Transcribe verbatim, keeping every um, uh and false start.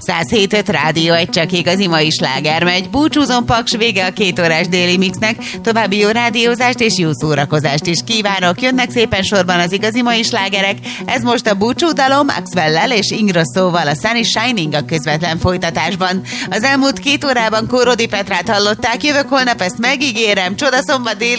száz hét öt Rádió Egy, csak igazi mai sláger megy. Búcsúzom, Paks, vége a két órás déli mixnek. További jó rádiózást és jó szórakozást is kívánok. Jönnek szépen sorban az igazi mai slágerek. Ez most a búcsúdalom Maxwell-lel és Ingrosszóval a Sun is Shining a közvetlen folytatásban. Az elmúlt két órában Kórodi Petrát hallották, jövök holnap, ezt megígérem. Csodaszombat déli